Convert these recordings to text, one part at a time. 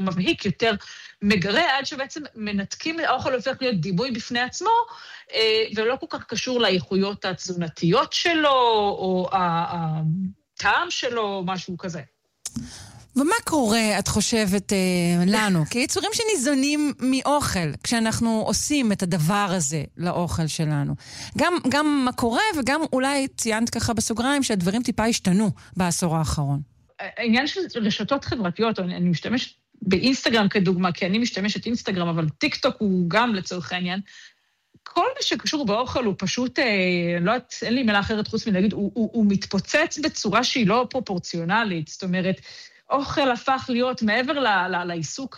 מבהיק, יותר מגרה, עד שבעצם מנתקים, האוכל הופך להיות דימוי בפני עצמו, ולא כל כך קשור לאיכויות התזונתיות שלו, או הטעם שלו, משהו כזה. ומה קורה, את חושבת, לנו, כיצורים שניזונים מאוכל, כשאנחנו עושים את הדבר הזה לאוכל שלנו? גם מה קורה, וגם אולי ציינת ככה בסוגריים, שהדברים טיפה השתנו בעשור האחרון. העניין של רשתות חברתיות, אני משתמשת באינסטגרם כדוגמה, כי אני משתמשת אינסטגרם, אבל טיק טוק הוא גם לצורך העניין, כל מה שקשור באוכל הוא פשוט, לא יודעת, אין לי מילה אחרת חוץ מלהגיד, הוא מתפוצץ בצורה שהיא לא פרופורציונלית, זאת אומרת, אוכל הפך להיות מעבר לעיסוק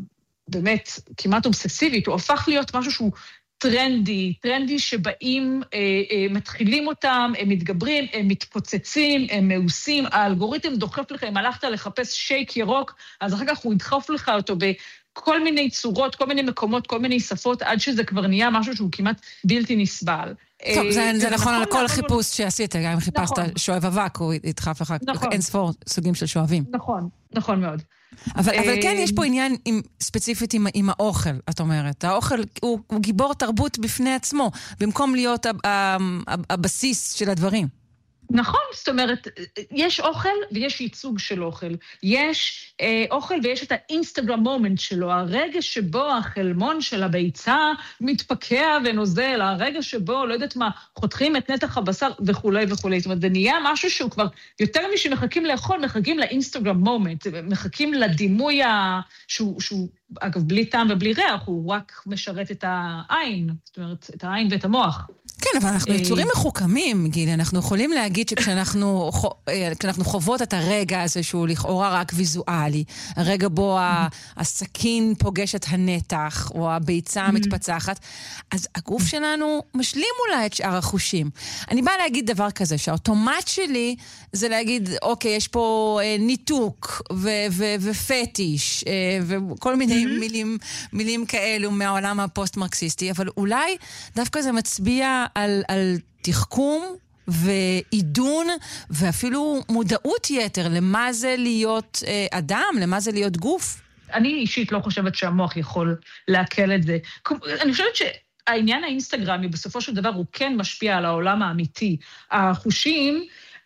באמת כמעט אובססיבית, הוא הפך להיות משהו שהוא טרנדי שבאים, מתחילים אותם, הם מתגברים, הם מתפוצצים, הם מעושים, האלגוריתם דוחף לך, אם הלכת לחפש שייק ירוק, אז אחר כך הוא ידחוף לך אותו בכל מיני צורות, כל מיני מקומות, כל מיני שפות, עד שזה כבר נהיה משהו שהוא כמעט בלתי נסבל. טוב, זה נכון על כל חיפוש שעשית, גם אם חיפשת שואב אבק, הוא ידחף לך אין ספור סוגים של שואבים. נכון מאוד. אבל כן, יש פה עניין ספציפית עם האוכל, את אומרת. האוכל הוא גיבור תרבות בפני עצמו, במקום להיות הבסיס של הדברים. נכון, זאת אומרת, יש אוכל ויש ייצוג של אוכל. יש אוכל ויש את האינסטגרם מומנט שלו, הרגע שבו החלמון של הביצה מתפקע ונוזל, הרגע שבו, לא יודעת מה, חותכים את נתח הבשר וכו' וכו'. זאת אומרת, זה נהיה משהו שהוא כבר יותר משמחכים לאכול, מחכים לאינסטגרם מומנט, מחכים לדימוי שהוא אגב, בלי טעם ובלי ריח, הוא רק משרת את העין, זאת אומרת, את העין ואת המוח. כן, אבל אנחנו יצורים מחוכמים, גילי, אנחנו יכולים להגיד שכשאנחנו חוות את הרגע הזה שהוא לכאורה רק ויזואלי, הרגע בו הסכין פוגש את הנתח, או הביצה המתפצחת, אז הגוף שלנו משלים אולי את שאר החושים. אני באה להגיד דבר כזה, שהאוטומט שלי זה להגיד, אוקיי, יש פה ניתוק ופטיש, וכל מיני מילים כאלו מהעולם הפוסט-מרקסיסטי, אבל אולי דווקא זה מצביע על תחכום ועידון ואפילו מודעות יתר למה זה להיות אדם, למה זה להיות גוף. אני אישית לא חושבת שהמוח יכול להקל את זה. אני חושבת שהעניין האינסטגרמי בסופו של דבר הוא כן משפיע על העולם האמיתי. החושים,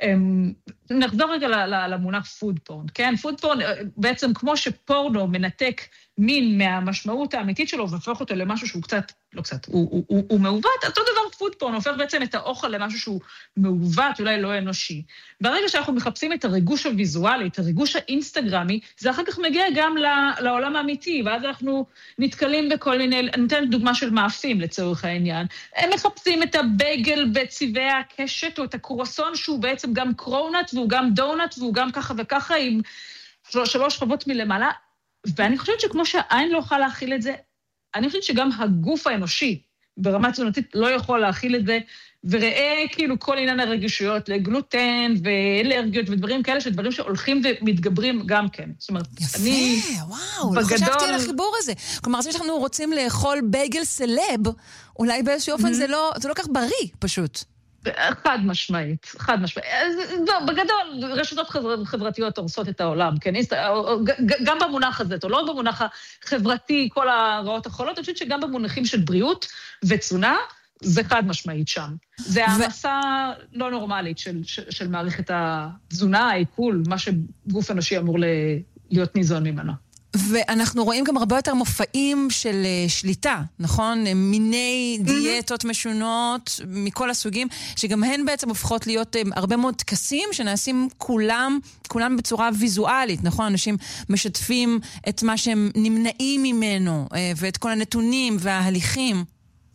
נחזור רגע למונח פוד פורן, כן? פוד פורן בעצם כמו שפורנו מנתק מין מהמשמעות האמיתית שלו והופך אותו למשהו שהוא קצת, לא קצת, הוא מעוות, אותו דבר פוד פורן הופך בעצם את האוכל למשהו שהוא מעוות, אולי לא אנושי. ברגע שאנחנו מחפשים את הריגוש הוויזואלי, את הריגוש האינסטגרמי, זה אחר כך מגיע גם לעולם האמיתי, ואז אנחנו נתקלים בכל מיני, אני נותנת דוגמה של מאפים לצורך העניין, הם מחפשים את הבייגל בצבעי הקשת, או את הקרואסון שהוא בעצם גם קרונט, והוא גם דונט, והוא גם ככה וככה, עם 3 שכבות מלמעלה, ואני חושבת שכמו שהעין לא יכולה להכיל את זה, אני חושבת שגם הגוף האנושי ברמה תזונתית לא יכול להכיל את זה, וראה כאילו כל עניין הרגישויות לגלוטן ואלרגיות ודברים כאלה, שדברים שהולכים ומתגברים גם כן. זאת אומרת, יפה, וואו, לא חשבתי על החיבור הזה. כלומר, זה שאנחנו רוצים לאכול בייגל סלב, אולי באיזשהו אופן זה לא כך בריא, פשוט. חד משמעית. בגדול, רשתות חברתיות הורסות את העולם, כן? גם במונח הזה, או לא במונח החברתי, כל הרעות החולות, אני חושבת שגם במונחים של בריאות ותזונה, זה חד משמעית שם. זה העמסה לא נורמלית של מערכת התזונה, העיכול, מה שגוף אנושי אמור להיות ניזון ממנו. ואנחנו רואים גם הרבה יותר מופעים של שליטה, נכון? מיני דיאטות משונות מכל הסוגים, שגם הן בעצם הופכות להיות הרבה מאוד טקסים שנעשים כולם בצורה ויזואלית, נכון? אנשים משתפים את מה שהם נמנעים ממנו, ואת כל הנתונים וההליכים.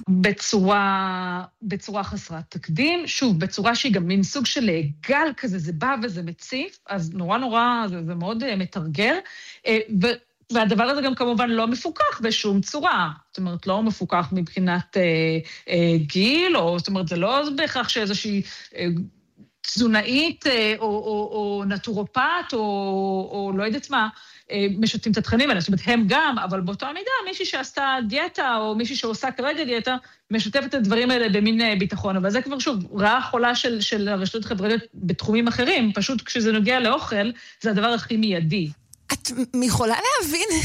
בצורה חסרת תקדים, שוב, בצורה שהיא גם מין סוג של גל כזה, זה בא וזה מציף, אז נורא, זה מאוד מתרגר, והדבר הזה גם כמובן לא מפוקח בשום צורה, זאת אומרת, לא מפוקח מבחינת גיל, או זאת אומרת, זה לא בהכרח שאיזושהי תזונאית, או נטורופט, או לא יודעת מה, משתפים את התכנים האלה, זאת אומרת, הם גם, אבל באותו המידה, מישהי שעשתה דיאטה, או מישהי שעושה כרגע דיאטה, משתף את הדברים האלה במין ביטחון, אבל זה כבר שוב, רעה חולה של הרשתות החברתיות בתחומים אחרים, פשוט כשזה נוגע לאוכל, זה הדבר הכי מיידי. את יכולה להבין